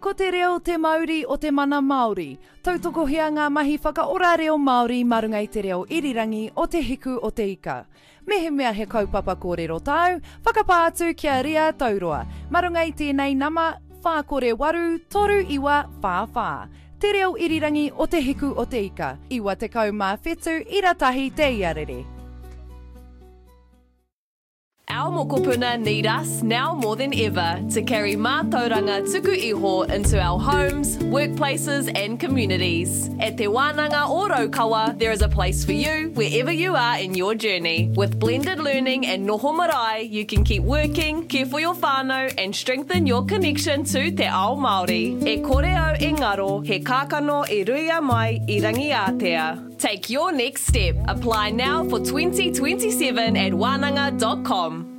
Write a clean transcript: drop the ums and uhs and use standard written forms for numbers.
Ko te reo te Māori o te mana Māori. Tautoko hea ngā mahi whakaora reo Māori marunga i te reo irirangi o te hiku o te ika. Mehe mea he kaupapa kōrero tau, whakapātu kia ria tauroa. Marunga i tēnei nama, whākore waru, toru iwa, whāwhā. Te reo irirangi o te hiku o te ika. Iwa te kaumā whetu, iratahi te iarere. Our mokopuna need us now more than ever to carry mātauranga tuku iho into our homes, workplaces and communities. At Te Wānanga o Raukawa, there is a place for you wherever you are in your journey. With blended learning and noho marae, you can keep working, care for your whānau and strengthen your connection to te ao Māori. E kore au e ngaro, he kākano e ruia mai I Rangiatea. Take your next step. Apply now for 2027 at wananga.com.